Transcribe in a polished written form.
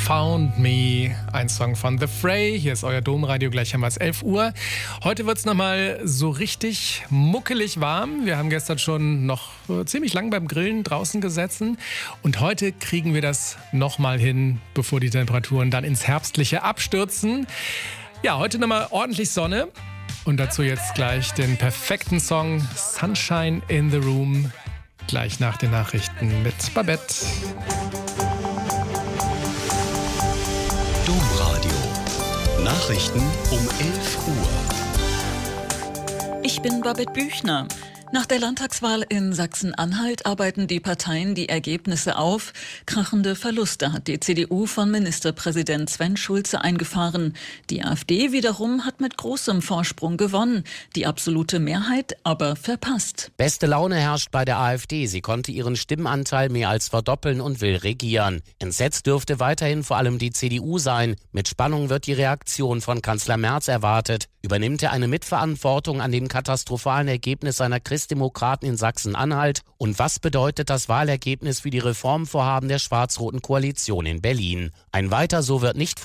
Found Me, ein Song von The Fray. Hier ist euer Domradio, gleich haben wir es 11 Uhr. Heute wird es nochmal so richtig muckelig warm. Wir haben gestern schon noch ziemlich lang beim Grillen draußen gesessen. Und heute kriegen wir das nochmal hin, bevor die Temperaturen dann ins Herbstliche abstürzen. Ja, heute nochmal ordentlich Sonne. Und dazu jetzt gleich den perfekten Song Sunshine in the Room. Gleich nach den Nachrichten mit Babette. Domradio. Nachrichten um 11 Uhr. Ich bin Babette Büchner. Nach der Landtagswahl in Sachsen-Anhalt arbeiten die Parteien die Ergebnisse auf. Krachende Verluste hat die CDU von Ministerpräsident Sven Schulze eingefahren. Die AfD wiederum hat mit großem Vorsprung gewonnen, die absolute Mehrheit aber verpasst. Beste Laune herrscht bei der AfD. Sie konnte ihren Stimmenanteil mehr als verdoppeln und will regieren. Entsetzt dürfte weiterhin vor allem die CDU sein. Mit Spannung wird die Reaktion von Kanzler Merz erwartet. Übernimmt er eine Mitverantwortung an dem katastrophalen Ergebnis seiner Christdemokraten in Sachsen-Anhalt? Und was bedeutet das Wahlergebnis für die Reformvorhaben der schwarz-roten Koalition in Berlin? Ein Weiter so wird nicht